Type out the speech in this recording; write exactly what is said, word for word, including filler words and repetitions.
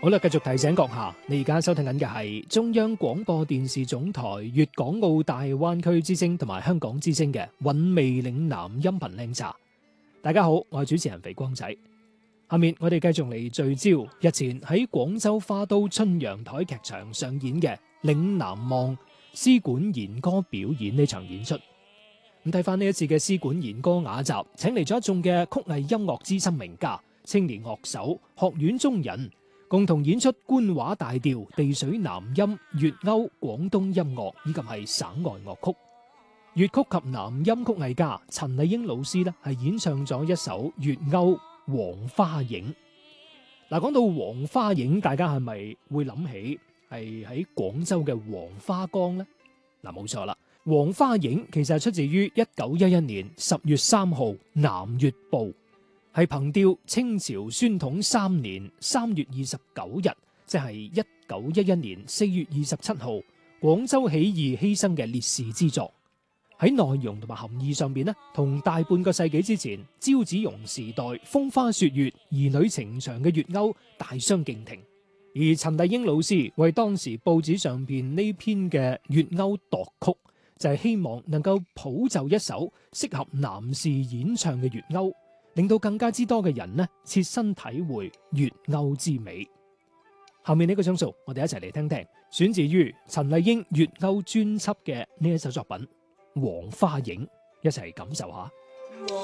好啦，繼續提醒閣下，你而家收聽緊嘅係中央廣播電視總台粵港澳大灣區之聲同埋香港之聲嘅韻味嶺南音頻靚茶。大家好，我係主持人肥光仔。下面我哋繼續嚟聚焦日前喺廣州花都春陽台劇場上演嘅《嶺南望》絲管弦歌表演呢場演出。咁睇翻呢一次嘅絲管弦歌雅集，請嚟咗一眾嘅曲藝音樂資深名家、青年樂手、學院中人，共同演出官話大調、地水南音、粵謳、廣東音樂以及係省外樂曲。粵曲及南音曲藝家陳麗英老師呢係演唱咗一首粵謳《黃花影》。嗱，講到黃花影，大家係咪會諗起係喺廣州嘅黃花崗呢？嗱，冇錯啦，《黃花影》其實係出自於一九一一年十月三號《南粵報》。係憑吊清朝宣統三年三月二十九日，即係一九一一年四月二十七號，廣州起義犧牲嘅烈士之作。喺內容同埋含義上邊呢，同大半個世紀之前趙子龍時代風花雪月、兒女情長嘅粵謳大相徑庭。而陳麗英老師為當時報紙上邊呢篇嘅粵謳度曲，就係、是、希望能夠譜就一首適合男士演唱嘅粵謳，令到更加之多嘅人呢切身體會粵謳之美。下面呢個鐘數，我哋一齊嚟聽聽選自於陳麗英粵謳專輯嘅呢一首作品《黃花影》，一齊感受下。